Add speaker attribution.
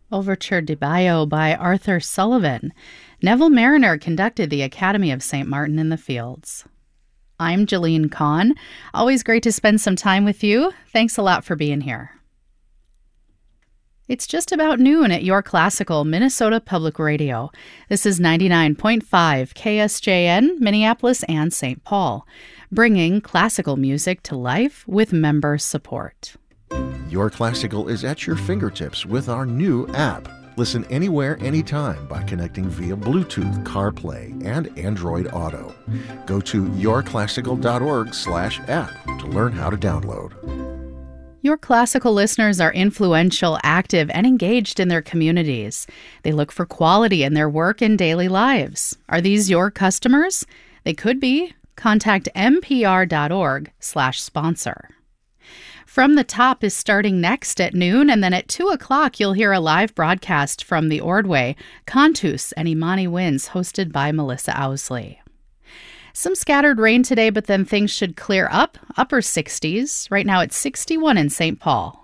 Speaker 1: Overture de Bayo by Arthur Sullivan. Neville Mariner conducted the Academy of St. Martin in the Fields. I'm Jolene Kahn. Always great to spend some time with you. Thanks a lot for being here. It's just about noon at Your Classical, Minnesota Public Radio. This is 99.5 KSJN, Minneapolis and St. Paul, bringing classical music to life with member support.
Speaker 2: Your Classical is at your fingertips with our new app. Listen anywhere, anytime by connecting via Bluetooth, CarPlay, and Android Auto. Go to yourclassical.org/app to learn how to download.
Speaker 1: Your Classical listeners are influential, active, and engaged in their communities. They look for quality in their work and daily lives. Are these your customers? They could be. Contact npr.org/sponsor. From the Top is starting next at noon, and then at 2 o'clock you'll hear a live broadcast from the Ordway, Cantus, and Imani Winds, hosted by Melissa Owsley. Some scattered rain today, but then things should clear up, upper 60s. Right now it's 61 in St. Paul.